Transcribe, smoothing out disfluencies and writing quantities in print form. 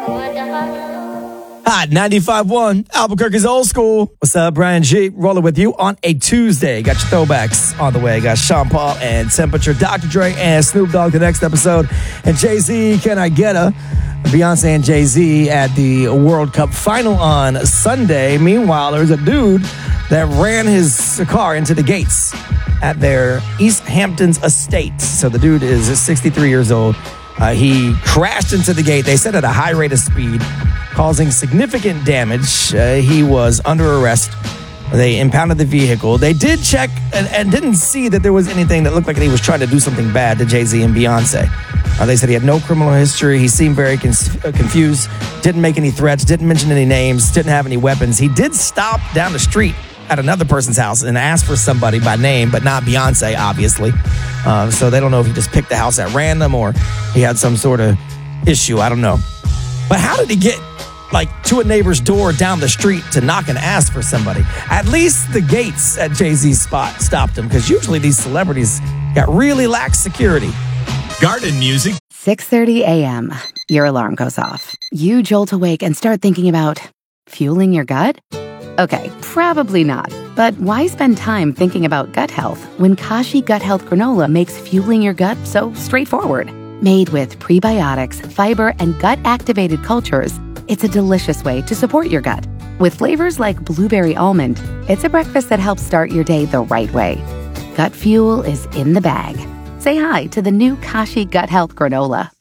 Hot 95.1, Albuquerque's old school. What's up, Brian G? Rolling with you on a Tuesday. Got your throwbacks on the way. Got Sean Paul and Temperature, Dr. Dre and Snoop Dogg the next episode. And Jay-Z, Can I Get A? Beyonce and Jay-Z at the World Cup final on Sunday. Meanwhile, there's a dude that ran his car into the gates at their East Hamptons estate. So the dude is 63 years old. He crashed into the gate, they said at a high rate of speed, causing significant damage. He was under arrest. They impounded the vehicle. They did check and didn't see that there was anything that looked like he was trying to do something bad to Jay-Z and Beyonce. They said he had no criminal history. He seemed very confused, didn't make any threats, didn't mention any names, didn't have any weapons. He did stop down the street at another person's house and asked for somebody by name, but not Beyonce, obviously. So they don't know if he just picked the house at random or he had some sort of issue. I don't know. But how did he get to a neighbor's door down the street to knock and ask for somebody? At least the gates at Jay-Z's spot stopped him, because usually these celebrities got really lax security. Garden music. 6:30 a.m. Your alarm goes off. You jolt awake and start thinking about fueling your gut? Okay, probably not. But why spend time thinking about gut health when Kashi Gut Health Granola makes fueling your gut so straightforward? Made with prebiotics, fiber, and gut-activated cultures, it's a delicious way to support your gut. With flavors like blueberry almond, it's a breakfast that helps start your day the right way. Gut fuel is in the bag. Say hi to the new Kashi Gut Health Granola.